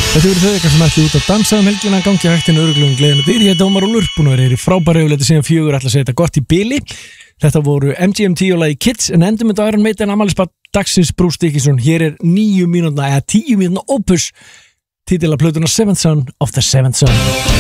Þetta verður þau eitthvað sem ætli út að dansa helgina, gangi hægtinn örugglega gleðina dyr. Ég heiti Ómar Úlfur, búin að vera í frábæru yfirleiti síðan 4, ætla að segja þetta gott í bili. Þetta voru MGMT og lagi Kids, en endum þetta Iron Maiden afmælisbarn dagsins Bruce Dickinson. Hér 9 mínútna, eða 10 mínútna opus, titilla plötuna Seventh Son of the Seventh Son.